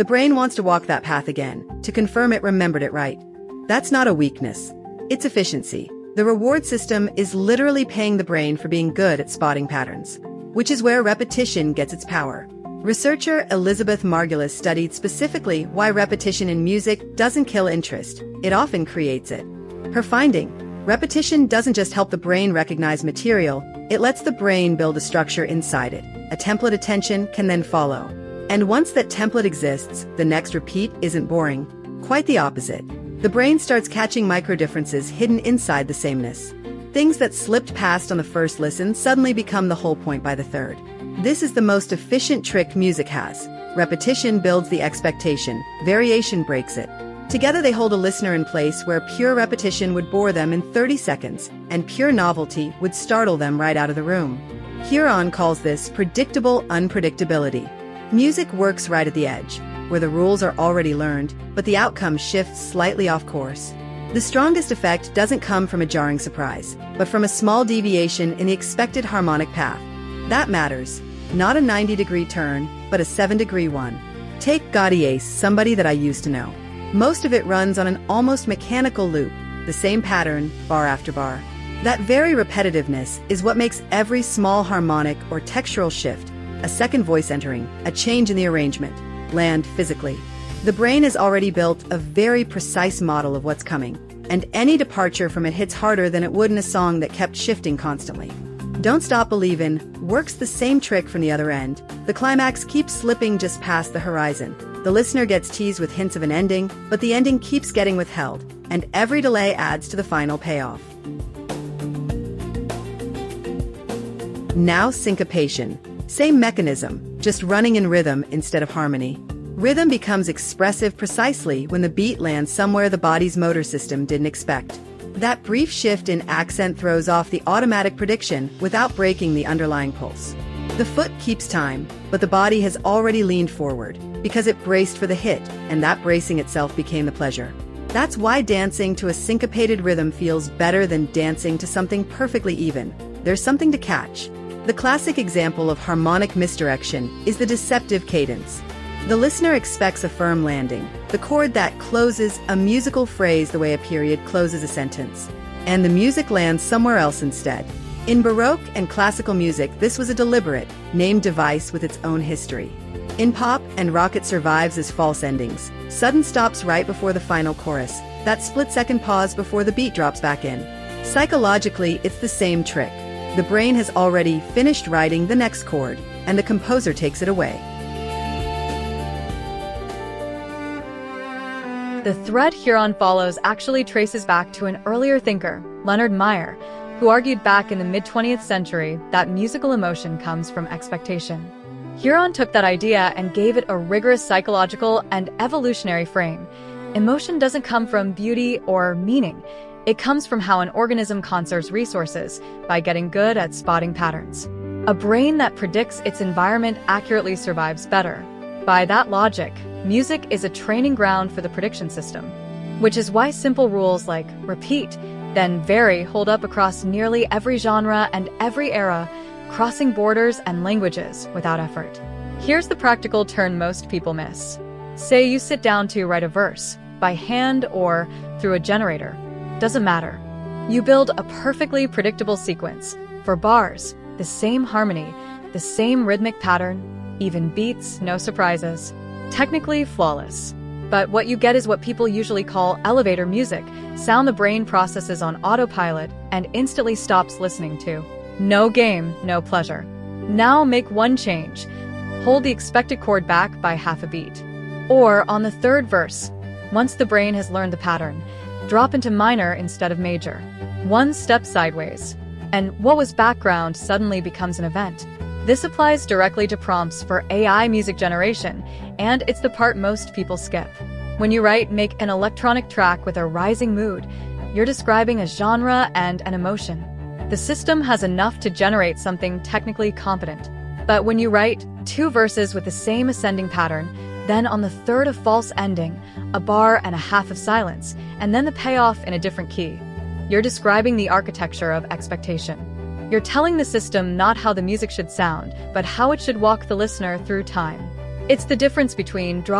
The brain wants to walk that path again, to confirm it remembered it right. That's not a weakness. It's efficiency. The reward system is literally paying the brain for being good at spotting patterns, which is where repetition gets its power. Researcher Elizabeth Margulis studied specifically why repetition in music doesn't kill interest, it often creates it. Her finding: repetition doesn't just help the brain recognize material, it lets the brain build a structure inside it. A template attention can then follow. And once that template exists, the next repeat isn't boring. Quite the opposite. The brain starts catching micro differences hidden inside the sameness. Things that slipped past on the first listen suddenly become the whole point by the third. This is the most efficient trick music has. Repetition builds the expectation, variation breaks it. Together they hold a listener in place where pure repetition would bore them in 30 seconds, and pure novelty would startle them right out of the room. Huron calls this predictable unpredictability. Music works right at the edge, where the rules are already learned, but the outcome shifts slightly off course. The strongest effect doesn't come from a jarring surprise, but from a small deviation in the expected harmonic path. That matters. Not a 90-degree turn, but a 7-degree one. Take Gaudier's Somebody That I Used to Know. Most of it runs on an almost mechanical loop, the same pattern, bar after bar. That very repetitiveness is what makes every small harmonic or textural shift, a second voice entering, a change in the arrangement, land physically. The brain has already built a very precise model of what's coming, and any departure from it hits harder than it would in a song that kept shifting constantly. Don't Stop Believin' works the same trick from the other end. The climax keeps slipping just past the horizon. The listener gets teased with hints of an ending, but the ending keeps getting withheld, and every delay adds to the final payoff. Now syncopation. Same mechanism, just running in rhythm instead of harmony. Rhythm becomes expressive precisely when the beat lands somewhere the body's motor system didn't expect. That brief shift in accent throws off the automatic prediction without breaking the underlying pulse. The foot keeps time, but the body has already leaned forward, because it braced for the hit, and that bracing itself became the pleasure. That's why dancing to a syncopated rhythm feels better than dancing to something perfectly even. There's something to catch. The classic example of harmonic misdirection is the deceptive cadence. The listener expects a firm landing, the chord that closes a musical phrase the way a period closes a sentence, and the music lands somewhere else instead. In Baroque and classical music, this was a deliberate, named device with its own history. In pop and rock, it survives as false endings, sudden stops right before the final chorus, that split-second pause before the beat drops back in. Psychologically, it's the same trick. The brain has already finished writing the next chord, and the composer takes it away. The thread Huron follows actually traces back to an earlier thinker, Leonard Meyer, who argued back in the mid-20th century that musical emotion comes from expectation. Huron took that idea and gave it a rigorous psychological and evolutionary frame. Emotion doesn't come from beauty or meaning. It comes from how an organism conserves resources by getting good at spotting patterns. A brain that predicts its environment accurately survives better. By that logic, music is a training ground for the prediction system, which is why simple rules like repeat, then vary hold up across nearly every genre and every era, crossing borders and languages without effort. Here's the practical turn most people miss. Say you sit down to write a verse, by hand or through a generator. Doesn't matter. You build a perfectly predictable sequence. For bars, the same harmony, the same rhythmic pattern, even beats, no surprises. Technically flawless. But what you get is what people usually call elevator music, sound the brain processes on autopilot and instantly stops listening to. No game, no pleasure. Now make one change. Hold the expected chord back by half a beat. Or on the third verse, once the brain has learned the pattern, drop into minor instead of major. One step sideways. And what was background suddenly becomes an event. This applies directly to prompts for AI music generation, and it's the part most people skip. When you write, make an electronic track with a rising mood, you're describing a genre and an emotion. The system has enough to generate something technically competent. But when you write two verses with the same ascending pattern, then on the third a false ending, a bar and a half of silence, and then the payoff in a different key, you're describing the architecture of expectation. You're telling the system not how the music should sound, but how it should walk the listener through time. It's the difference between